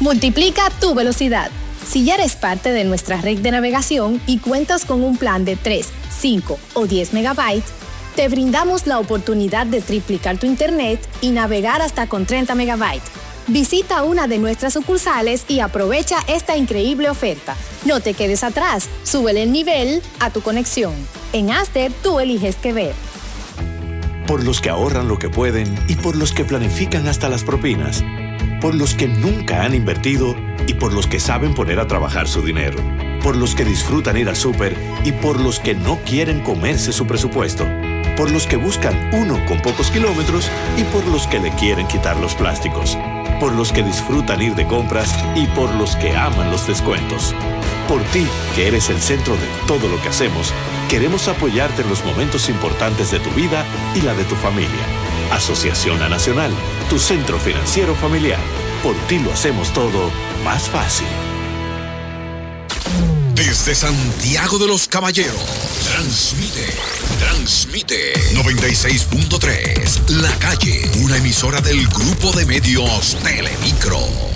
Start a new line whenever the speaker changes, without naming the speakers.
Multiplica tu velocidad. Si ya eres parte de nuestra red de navegación y cuentas con un plan de 3, 5 o 10 megabytes, te brindamos la oportunidad de triplicar tu internet y navegar hasta con 30 megabytes. Visita una de nuestras sucursales y aprovecha esta increíble oferta. No te quedes atrás, súbele el nivel a tu conexión. En Aster, tú eliges qué ver.
Por los que ahorran lo que pueden y por los que planifican hasta las propinas. Por los que nunca han invertido y por los que saben poner a trabajar su dinero. Por los que disfrutan ir al súper y por los que no quieren comerse su presupuesto. Por los que buscan uno con pocos kilómetros y por los que le quieren quitar los plásticos. Por los que disfrutan ir de compras y por los que aman los descuentos. Por ti, que eres el centro de todo lo que hacemos, queremos apoyarte en los momentos importantes de tu vida y la de tu familia. Asociación La Nacional, tu centro financiero familiar. Por ti lo hacemos todo más fácil.
Desde Santiago de los Caballeros, transmite 96.3, La Calle, una emisora del grupo de medios Telemicro.